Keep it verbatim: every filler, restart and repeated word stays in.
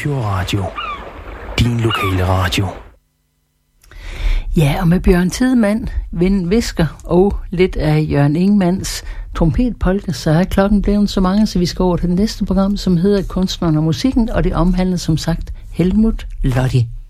Pure Radio. Din lokale radio. Ja, og med Bjørn Tidemand, Vind Visker og lidt af Jørgen Ingemanns trompetpolka, så er klokken blevet så mange, så vi skal over til det næste program, som hedder Kunstneren og Musikken, og det omhandler som sagt Helmut Lotti.